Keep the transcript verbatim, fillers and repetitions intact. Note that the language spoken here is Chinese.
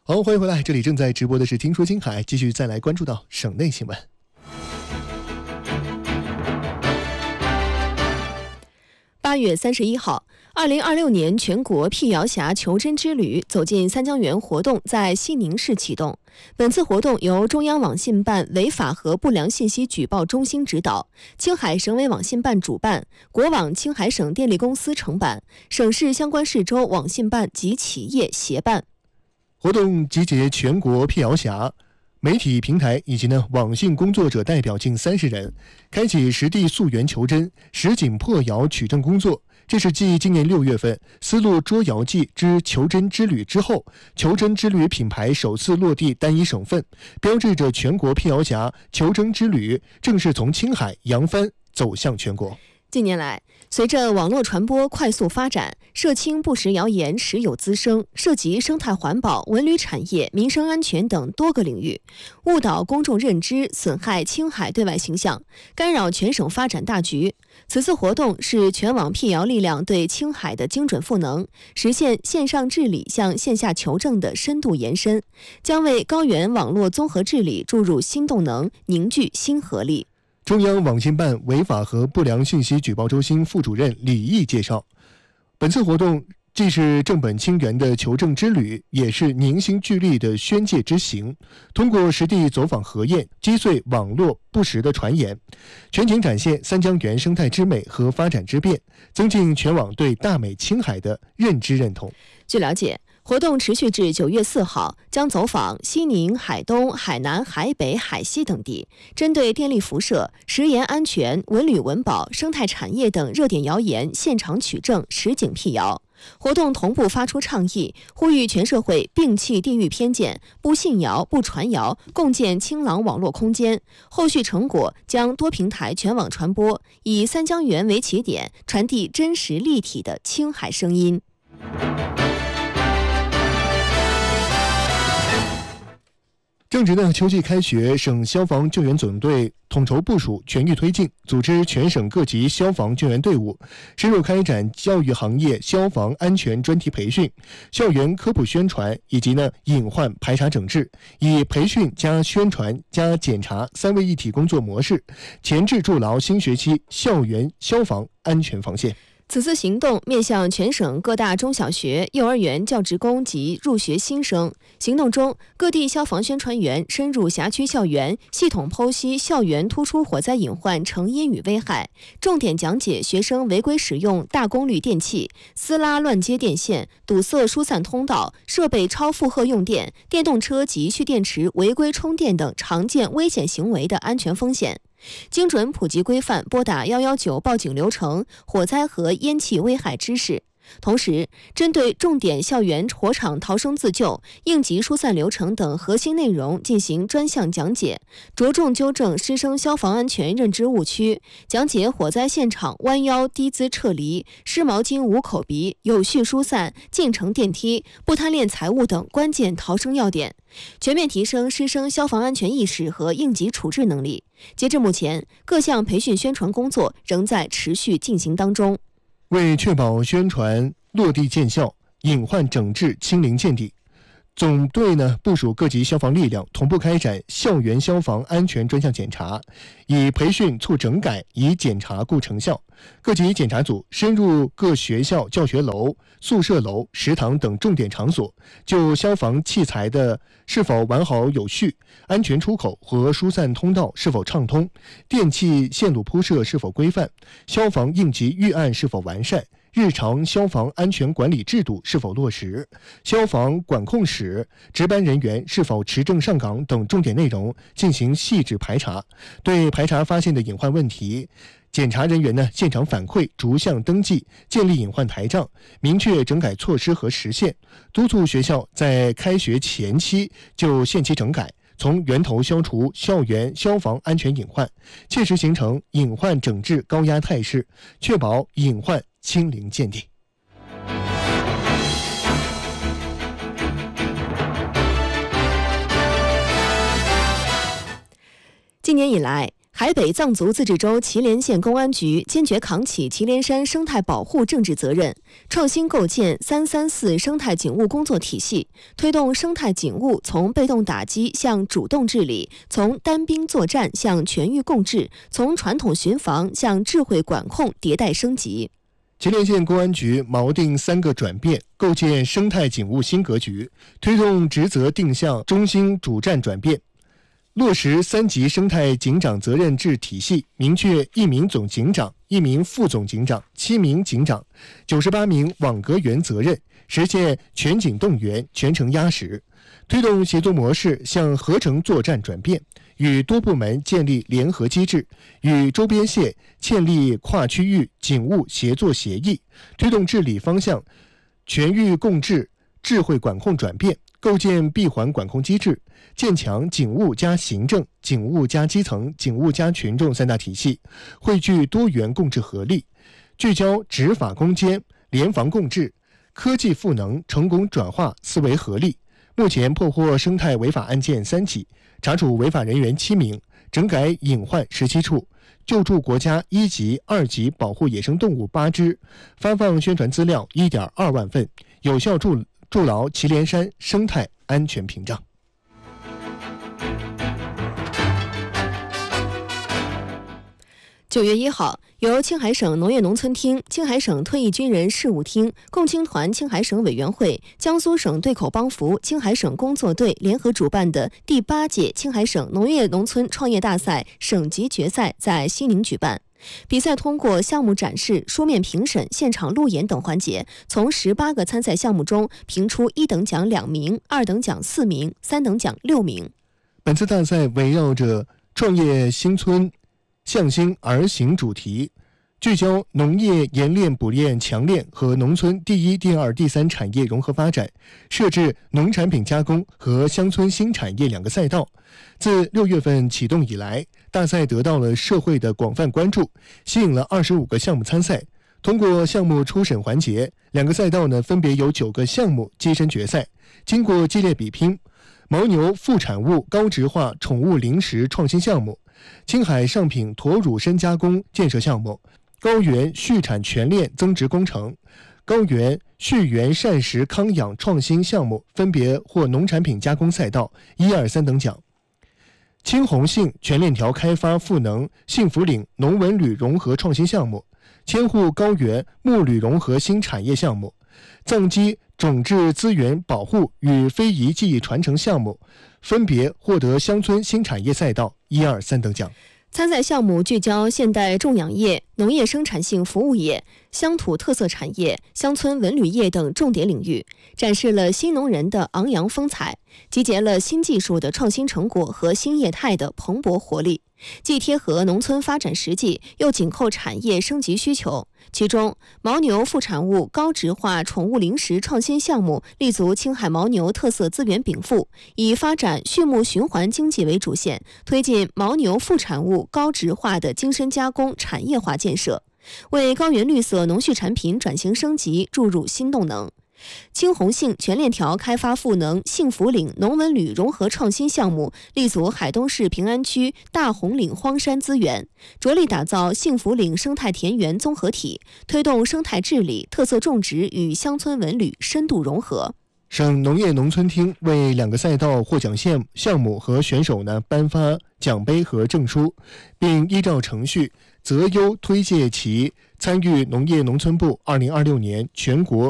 好，欢迎回来，这里正在直播的是听说青海，继续再来关注到省内新闻。 八月三十一号，二零二六年全国辟谣侠求真之旅走进三江源活动在西宁市启动。本次活动由中央网信办违法和不良信息举报中心指导，青海省委网信办主办，国网青海省电力公司承办，省市相关市州网信办及企业协办。 活动集结全国辟谣侠、媒体平台以及呢网信工作者代表近三十人，开启实地溯源求真、实景破谣取证工作。这是继今年六月份丝路捉谣记之求真之旅之后，求真之旅品牌首次落地单一省份，标志着全国辟谣侠求真之旅正式从青海扬帆走向全国。 近年来，随着网络传播快速发展，涉青不实谣言时有滋生，涉及生态环保、文旅产业、民生安全等多个领域，误导公众认知，损害青海对外形象，干扰全省发展大局。此次活动是全网辟谣力量对青海的精准赋能，实现线上治理向线下求证的深度延伸，将为高原网络综合治理注入新动能，凝聚新合力。 中央网信办违法和不良信息举报中心副主任李毅介绍，本次活动既是正本清源的求证之旅，也是凝心聚力的宣介之行。通过实地走访核验，击碎网络不实的传言，全景展现三江源生态之美和发展之变，增进全网对大美青海的认知认同。 据了解，活动持续至九月四号，将走访西宁、海东、海南、海北、海西等地，针对电力辐射、食盐安全、文旅文保、生态产业等热点谣言现场取证、实景辟谣。活动同步发出倡议，呼吁全社会摒弃地域偏见，不信谣、不传谣，共建清朗网络空间。后续成果将多平台全网传播，以三江源为起点，传递真实立体的青海声音。 正值呢秋季开学，省消防救援总队统筹部署，全域推进，组织全省各级消防救援队伍，深入开展教育行业消防安全专题培训、校园科普宣传以及呢隐患排查整治，以培训加宣传加检查三位一体工作模式，前置筑牢新学期校园消防安全防线。 此次行动面向全省各大中小学、幼儿园教职工及入学新生。行动中，各地消防宣传员深入辖区校园，系统剖析校园突出火灾隐患成因与危害，重点讲解学生违规使用大功率电器、撕拉乱接电线、堵塞疏散通道、设备超负荷用电、电动车及蓄电池违规充电等常见危险行为的安全风险。精准普及规范拨打一一九报警流程、火灾和烟气危害知识。同时，针对重点校园火场逃生自救、应急疏散流程等核心内容进行专项讲解，着重纠正师生消防安全认知误区，讲解火灾现场弯腰低姿撤离、湿毛巾捂口鼻、有序疏散、进城电梯、不贪恋财物等关键逃生要点，全面提升师生消防安全意识和应急处置能力。截至目前，各项培训宣传工作仍在持续进行当中。 为确保宣传落地见效，隐患整治清零见底，总队呢部署各级消防力量同步开展校园消防安全专项检查，以培训促整改，以检查固成效。各级检查组深入各学校教学楼、宿舍楼、食堂等重点场所，就消防器材的是否完好有序、安全出口和疏散通道是否畅通、电气线路铺设是否规范、消防应急预案是否完善、日常消防安全管理制度是否落实、消防管控室值班人员是否持证上岗等重点内容进行细致排查。对排查发现的隐患问题，检查人员呢现场反馈逐项登记，建立隐患台账，明确整改措施和时限，督促学校在开学前期就限期整改，从源头消除校园消防安全隐患，切实形成隐患整治高压态势，确保隐患清零见底。 今年以来， 海北藏族自治州祁连县公安局坚决扛起祁连山生态保护政治责任，创新构建三三四生态警务工作体系，推动生态警务从被动打击向主动治理，从单兵作战向全域共治，从传统巡防向智慧管控迭代升级。 祁连县公安局锚定三个转变，构建生态警务新格局，推动职责定向中心主战转变，落实三级生态警长责任制体系，明确一名总警长、一名副总警长、七名警长、九十八名网格员责任，实现全警动员、全程压实，推动协作模式向合成作战转变，与多部门建立联合机制，与周边县建立跨区域警务协作协议，推动治理方向全域共治、智慧管控转变，构建闭环管控机制，建强警务加行政、警务加基层、警务加群众三大体系，汇聚多元共治合力，聚焦执法攻坚、联防共治、科技赋能、成功转化思维合力。目前破获生态违法案件三起，查处违法人员七名，整改隐患十七处，救助国家一级、二级保护野生动物八只，发放宣传资料 一点二万份，有效筑筑牢祁连山生态安全屏障。 九月一号，由青海省农业农村厅、青海省退役军人事务厅、共青团青海省委员会、江苏省对口帮扶青海省工作队联合主办的第八届青海省农业农村创业大赛省级决赛在西宁举办。比赛通过项目展示、书面评审、现场路演等环节，从十八个参赛项目中评出一等奖两名、二等奖四名、三等奖六名。 本次大赛围绕着创业新村向心而行主题，聚焦农业冶炼捕炼强炼和农村第一、第二、第三产业融合发展，设置农产品加工和乡村新产业两个赛道。自六月份启动以来，大赛得到了社会的广泛关注，吸引了二十五个项目参赛。通过项目初审环节，两个赛道呢分别有九个项目跻身决赛。经过激烈比拼，牦牛副产物高质化宠物零食创新项目、青海上品驼乳深加工建设项目、高原畜产全链增值工程、高原畜源膳食康养创新项目分别获农产品加工赛道一二三等奖。青红杏全链条开发赋能幸福岭农文旅融合创新项目、千户高原木铝融合新产业项目、藏基种质资源保护与非遗技艺传承项目分别获得乡村新产业赛道一二三等奖。 参赛项目聚焦现代种养业、农业生产性服务业、乡土特色产业、乡村文旅业等重点领域，展示了新农人的昂扬风采，集结了新技术的创新成果和新业态的蓬勃活力，既贴合农村发展实际，又紧扣产业升级需求。其中，牦牛副产物高质化宠物零食创新项目立足青海牦牛特色资源禀赋，以发展畜牧循环经济为主线，推进牦牛副产物高质化的精深加工产业化建设，为高原绿色农畜产品转型升级注入新动能。青红杏全链条开发赋能幸福岭农文旅融合创新项目立足海东市平安区大红岭荒山资源，着力打造幸福岭生态田园综合体，推动生态治理、特色种植与乡村文旅深度融合。 省农业农村厅为两个赛道获奖项项目和选手呢颁发奖杯和证书，并依照程序择优推介其参与农业农村部二零二六年全国